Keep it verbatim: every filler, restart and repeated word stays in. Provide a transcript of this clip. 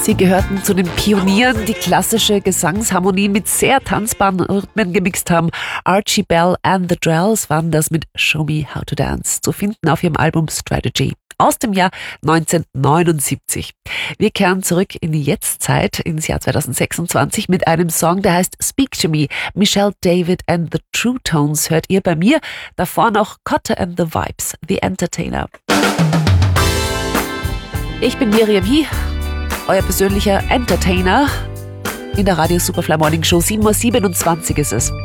Sie gehörten zu den Pionieren, die klassische Gesangsharmonien mit sehr tanzbaren Rhythmen gemixt haben. Archie Bell and the Drells waren das mit Show Me How to Dance, zu finden auf ihrem Album Strategy aus dem Jahr neunzehnhundertneunundsiebzig. Wir kehren zurück in die Jetztzeit, ins Jahr zweitausendsechsundzwanzig, mit einem Song, der heißt Speak to Me. Michelle David and the True Tones hört ihr bei mir. Davor noch Kotte and the Vibes, The Entertainer. Ich bin Miriam Hie, euer persönlicher Entertainer in der Radio Superfly Morning Show. sieben Uhr siebenundzwanzig ist es.